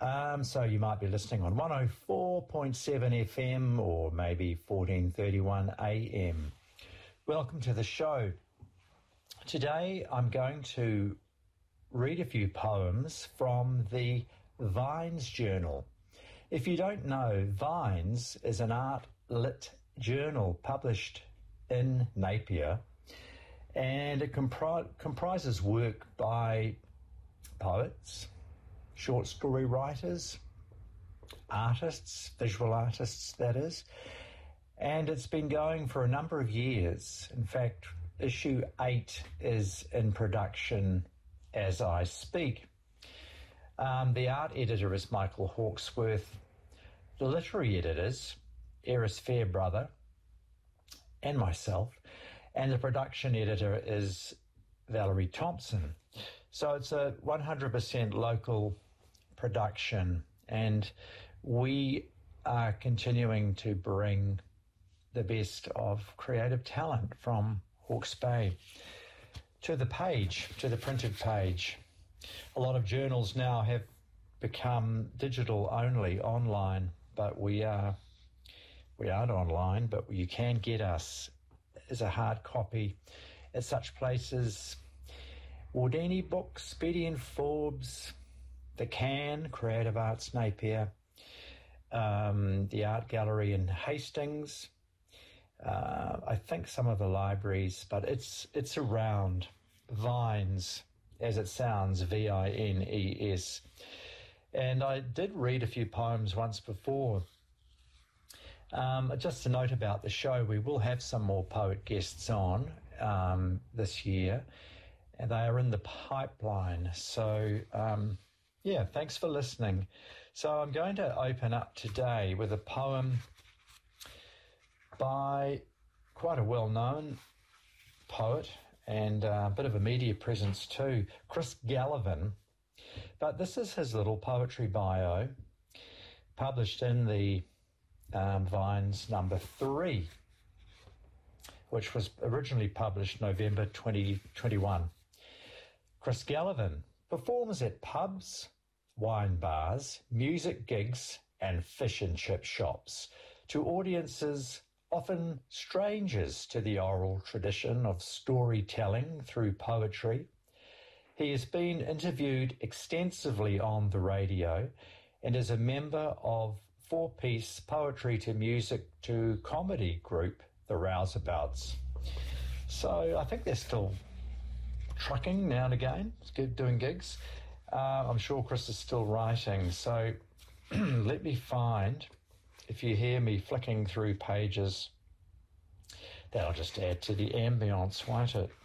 So you might be listening on 104.7 FM or maybe 1431 AM. Welcome to the show. Today I'm going to read a few poems from the Vines Journal. If you don't know, Vines is an art lit journal published in Napier, and it comprises work by poets, short story writers, artists, visual artists that is, and it's been going for a number of years. In fact, issue 8 is in production as I speak. The art editor is Michael Hawksworth. The literary editors, Eris Fairbrother and myself, and the production editor is Valerie Thompson. So it's a 100% local production, and we are continuing to bring the best of creative talent from Hawke's Bay to the page, to the printed page. A lot of journals now have become digital only, online, but we aren't online, but you can get us as a hard copy at such places: Wardini Books, Betty and Forbes, The Can, Creative Arts Napier, the Art Gallery in Hastings, I think some of the libraries, but it's around. Vines, as it sounds, Vines. And I did read a few poems once before. Just a note about the show, we will have some more poet guests on this year, and they are in the pipeline. So, thanks for listening. So I'm going to open up today with a poem by quite a well-known poet and a bit of a media presence too, Chris Gallivan. But this is his little poetry bio, published in the Vines number 3, which was originally published November 2021. Chris Gallivan performs at pubs, wine bars, music gigs, and fish and chip shops to audiences often strangers to the oral tradition of storytelling through poetry. He has been interviewed extensively on the radio and is a member of 4-piece poetry to music to comedy group, The Rouseabouts. So I think they're still trucking now and again, doing gigs. I'm sure Chris is still writing. So let me find, if you hear me flicking through pages, that'll just add to the ambience, won't it?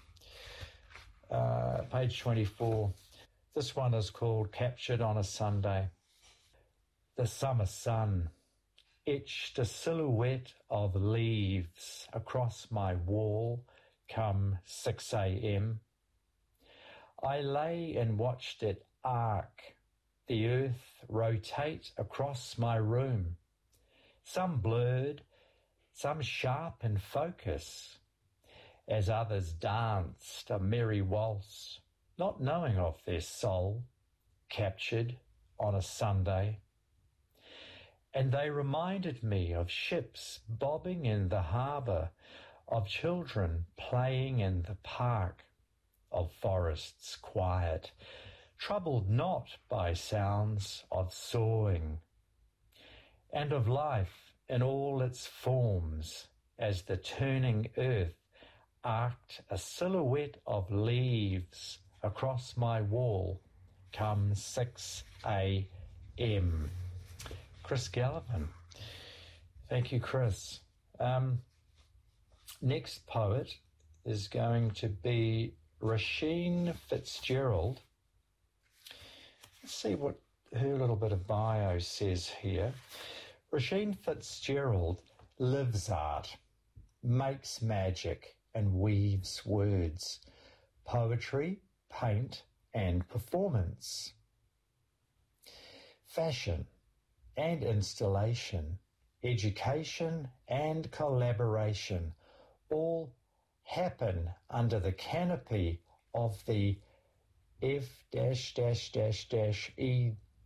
Page 24. This one is called Captured on a Sunday. The summer sun etched a silhouette of leaves across my wall come 6 a.m. I lay and watched it arc, the earth rotate across my room, some blurred, some sharp in focus, as others danced a merry waltz, not knowing of their soul, captured on a Sunday. And they reminded me of ships bobbing in the harbour, of children playing in the park, of forests quiet, troubled not by sounds of sawing, and of life in all its forms, as the turning earth arced a silhouette of leaves across my wall come 6 a.m. Chris Gallivan. Thank you, Chris. Next poet is going to be Roisin Fitzgerald. Let's see what her little bit of bio says here. Roisin Fitzgerald lives art, makes magic and weaves words, poetry, paint and performance, fashion and installation, education and collaboration all happen under the canopy of the F-E-E-G